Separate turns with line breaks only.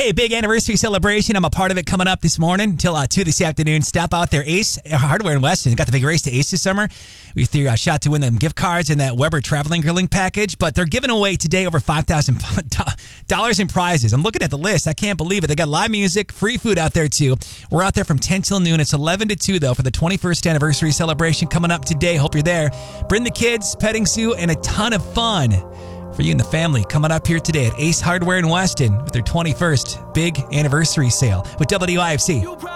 Hey, big anniversary celebration. I'm a part of it coming up this morning until 2 this afternoon. Stop out there. Ace Hardware in Weston. Got the big race to Ace this summer. We threw a shot to win them gift cards and that Weber traveling grilling package, but they're giving away today over $5,000 in prizes. I'm looking at the list. I can't believe it. They got live music, free food out there too. We're out there from 10 till noon. It's 11 to 2 though for the 21st anniversary celebration coming up today. Hope you're there. Bring the kids, petting zoo, and a ton of fun for you and the family coming up here today at Ace Hardware in Weston with their 21st big anniversary sale with WIFC.